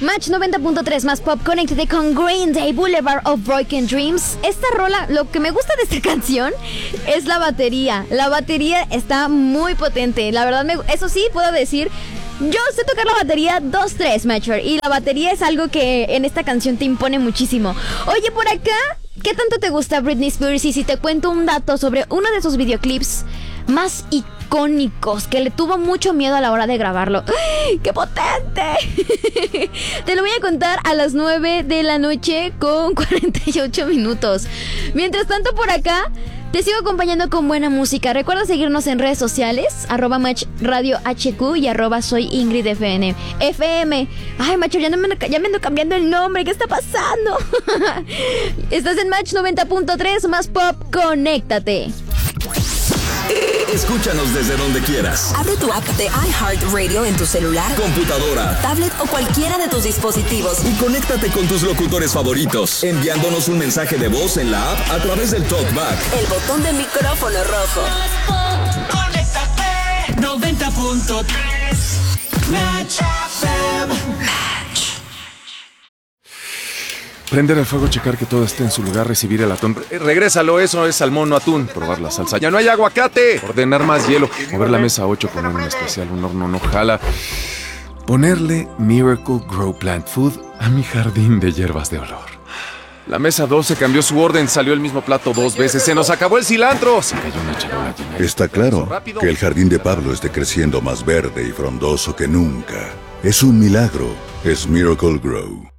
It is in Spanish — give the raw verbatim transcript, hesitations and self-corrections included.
Match noventa punto tres más pop, conéctate con Green Day, Boulevard of Broken Dreams. Esta rola, lo que me gusta de esta canción es la batería. La batería está muy potente. La verdad, me, eso sí, puedo decir, yo sé tocar la batería dos tres, Matcher. Y la batería es algo que en esta canción te impone muchísimo. Oye, por acá, ¿qué tanto te gusta Britney Spears? Y si te cuento un dato sobre uno de sus videoclips más icónicos, que le tuvo mucho miedo a la hora de grabarlo. ¡Ay, qué potente! Te lo voy a contar a las nueve de la noche con cuarenta y ocho minutos. Mientras tanto, por acá te sigo acompañando con buena música. Recuerda seguirnos en redes sociales, arroba Match Radio H Q y arroba soy Ingrid F N. F M. Ay, macho, ya, no me, ya me ando cambiando el nombre. ¿Qué está pasando? Estás en Match noventa punto tres más pop. Conéctate. Escúchanos desde donde quieras. Abre tu app de iHeartRadio en tu celular, computadora, tablet o cualquiera de tus dispositivos. Y conéctate con tus locutores favoritos, enviándonos un mensaje de voz en la app a través del TalkBack. El botón de micrófono rojo. Conéctate noventa punto tres Match F M. Prender el fuego, checar que todo esté en su lugar, recibir el atún. Eh, regrésalo, eso es salmón, no atún. Probar la salsa. ¡Ya no hay aguacate! Ordenar más hielo. Mover la mesa a ocho, poner un especial, un horno no jala. Ponerle Miracle Grow Plant Food a mi jardín de hierbas de olor. La mesa doce cambió su orden, salió el mismo plato dos veces. ¡Se nos acabó el cilantro! Se cayó una charola llena. Está claro que el jardín de Pablo esté creciendo más verde y frondoso que nunca. Es un milagro. Es Miracle Grow.